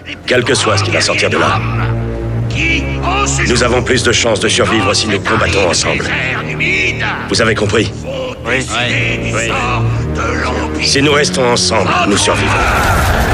Quel que soit ce qui va sortir de là, nous avons plus de chances de survivre si nous combattons ensemble. Vous avez compris? Oui. Si nous restons ensemble, nous survivrons.